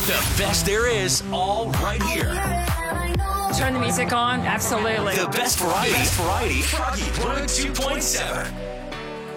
The best there is, all right here. Turn the music on? Absolutely. The best variety. Froggy 102.7.